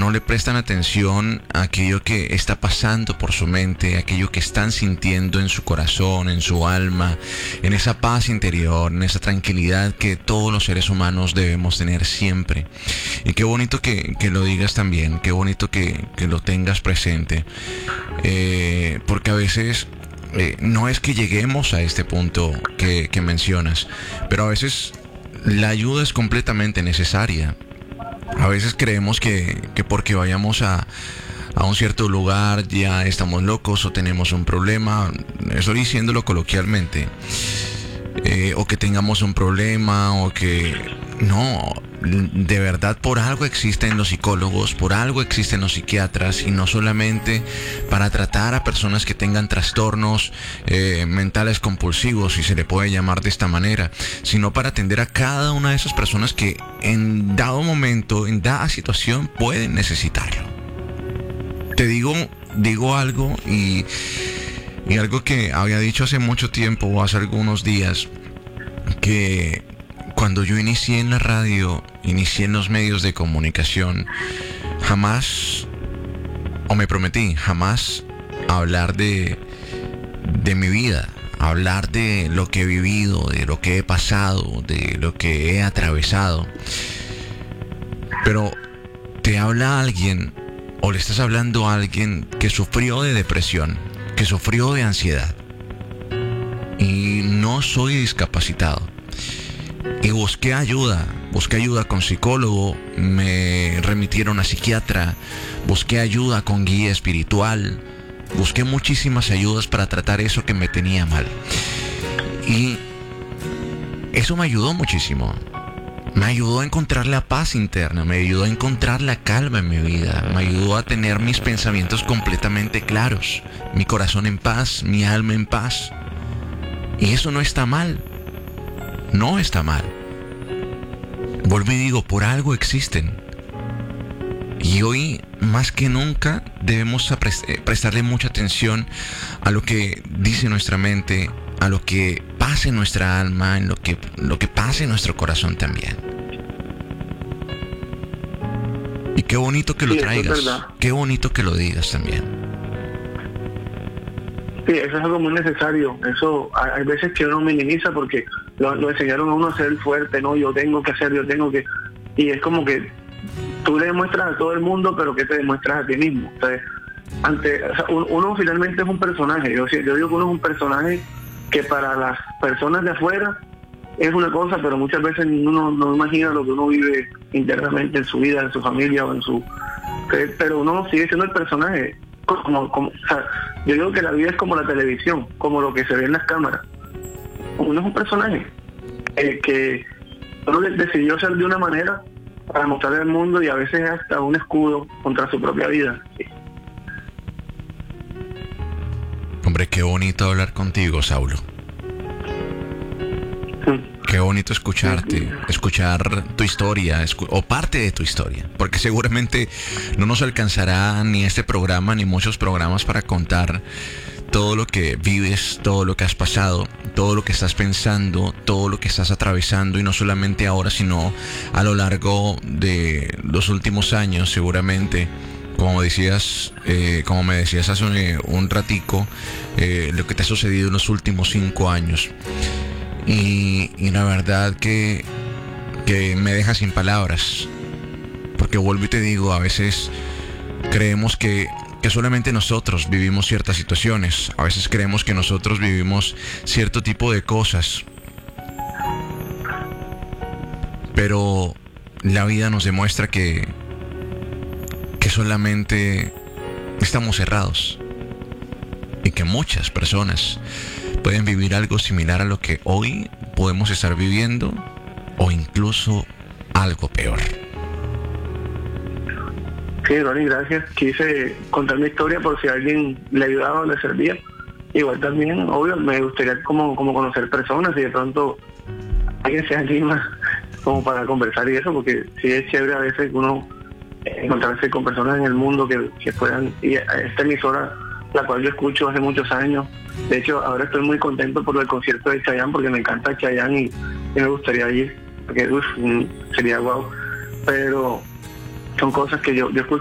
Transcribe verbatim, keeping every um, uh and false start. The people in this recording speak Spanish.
no le prestan atención a aquello que está pasando por su mente, aquello que están sintiendo en su corazón, en su alma, en esa paz interior, en esa tranquilidad que todos los seres humanos debemos tener siempre. Y qué bonito que, que lo digas también, qué bonito que, que lo tengas presente, eh, porque a veces eh, no es que lleguemos a este punto que, que mencionas, pero a veces la ayuda es completamente necesaria. A veces creemos que, que porque vayamos a, a un cierto lugar ya estamos locos o tenemos un problema, estoy diciéndolo coloquialmente, eh, o que tengamos un problema o que... No, de verdad por algo existen los psicólogos, por algo existen los psiquiatras, y no solamente para tratar a personas que tengan trastornos eh, mentales compulsivos, si se le puede llamar de esta manera, sino para atender a cada una de esas personas que en dado momento, en dada situación pueden necesitarlo. Te digo, digo algo y, y algo que había dicho hace mucho tiempo o hace algunos días, que cuando yo inicié en la radio, inicié en los medios de comunicación, jamás, o me prometí, jamás hablar de, de mi vida, hablar de lo que he vivido, de lo que he pasado, de lo que he atravesado. Pero te habla alguien, o le estás hablando a alguien que sufrió de depresión, que sufrió de ansiedad. Y no soy discapacitado. Y busqué ayuda, busqué ayuda con psicólogo, me remitieron a psiquiatra, busqué ayuda con guía espiritual, busqué muchísimas ayudas para tratar eso que me tenía mal. Y eso me ayudó muchísimo. Me ayudó a encontrar la paz interna, me ayudó a encontrar la calma en mi vida, me ayudó a tener mis pensamientos completamente claros, mi corazón en paz, mi alma en paz. Y eso no está mal. No está mal. Vuelvo y digo, por algo existen. Y hoy, más que nunca, debemos prestarle mucha atención a lo que dice nuestra mente, a lo que pasa en nuestra alma, en lo que, lo que pasa en nuestro corazón también. Y qué bonito que lo sí, traigas. Qué bonito que lo digas también. Sí, eso es algo muy necesario. Eso hay veces que uno minimiza porque lo, lo enseñaron a uno a ser fuerte, no, yo tengo que hacer, yo tengo que... Y es como que tú le demuestras a todo el mundo, pero ¿qué te demuestras a ti mismo? O sea, ante, o sea, uno finalmente es un personaje. Yo, yo digo que uno es un personaje que para las personas de afuera es una cosa, pero muchas veces uno no imagina lo que uno vive internamente en su vida, en su familia o en su... Pero uno sigue siendo el personaje. Como, como, o sea, yo digo que la vida es como la televisión, como lo que se ve en las cámaras. Uno es un personaje eh, que uno decidió ser de una manera para mostrarle al mundo, y a veces hasta un escudo contra su propia vida. Sí. Hombre, qué bonito hablar contigo, Saulo. Sí. Qué bonito escucharte, escuchar tu historia, escu- o parte de tu historia, porque seguramente no nos alcanzará ni este programa ni muchos programas para contar todo lo que vives, todo lo que has pasado, todo lo que estás pensando, todo lo que estás atravesando, y no solamente ahora, sino a lo largo de los últimos años, seguramente. Como decías, eh, como me decías hace un ratico, eh, lo que te ha sucedido en los últimos cinco años. Y, y la verdad que, que me deja sin palabras, porque vuelvo y te digo, a veces creemos que, que solamente nosotros vivimos ciertas situaciones, a veces creemos que nosotros vivimos cierto tipo de cosas, pero la vida nos demuestra que, que solamente estamos cerrados, y que muchas personas pueden vivir algo similar a lo que hoy podemos estar viviendo, o incluso algo peor. Sí, Ronnie, gracias. Quise contar mi historia por si a alguien le ayudaba o le servía. Igual también, obvio, me gustaría como, como conocer personas, y de pronto alguien se anima como para conversar y eso, porque sí es chévere a veces uno encontrarse con personas en el mundo que, que puedan... Y esta emisora, la cual yo escucho hace muchos años. De hecho, ahora estoy muy contento por el concierto de Chayanne, porque me encanta Chayanne y, y me gustaría ir, porque uf, sería guau. Pero son cosas que yo, yo escucho